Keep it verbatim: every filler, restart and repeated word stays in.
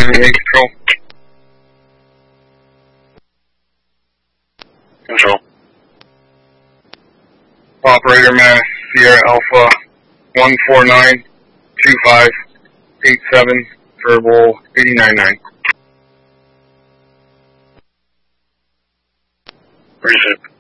main control. Control. Operator Mass Sierra Alpha one four nine two five eight seven, verbal eighty-nine nine. Receive.